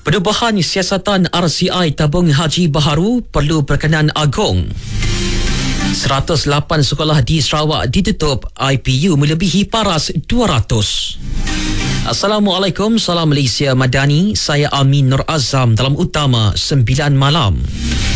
Perubahan siasatan RCI tabung haji baharu perlu perkenan agung. 108 sekolah di Sarawak ditutup, IPU melebihi paras 200. Assalamualaikum, salam Malaysia Madani. Saya Amin Nur Azam dalam Utama 9 Malam.